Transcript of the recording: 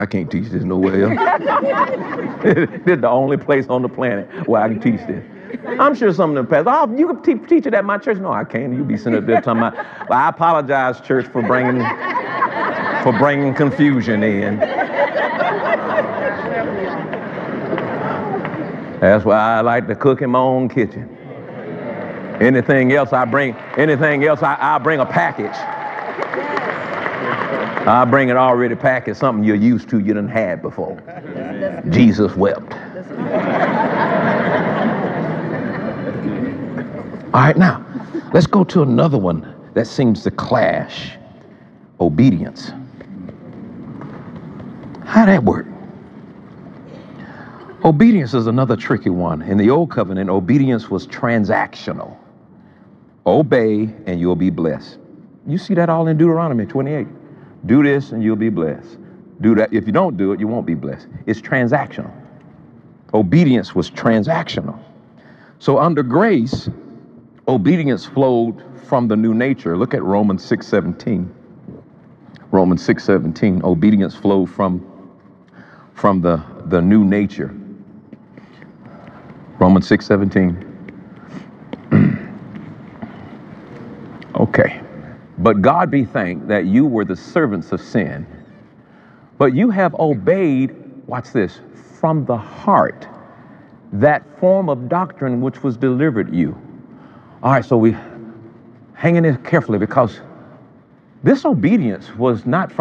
I can't teach this nowhere else. This is the only place on the planet where I can teach this. I'm sure some of the pastors, oh, you can teach it at my church. No, I can't. You be sitting up there talking about, well, I apologize, church, for bringing confusion in. That's why I like to cook in my own kitchen. Anything else I'll bring a package. I'll bring it already packaged, something you're used to, you done had before. Jesus wept. All right, now, let's go to another one that seems to clash. Obedience. How'd that work? Obedience is another tricky one. In the Old Covenant, obedience was transactional. Obey and you'll be blessed. You see that all in Deuteronomy 28. Do this and you'll be blessed. Do that. If you don't do it, you won't be blessed. It's transactional. Obedience was transactional. So under grace, obedience flowed from the new nature. Look at Romans 6:17. Romans 6:17. Obedience flowed from the new nature. Romans 6:17. Okay. But God be thanked that you were the servants of sin, but you have obeyed, watch this, from the heart, that form of doctrine which was delivered you. All right, so we hang in there carefully, because this obedience was not from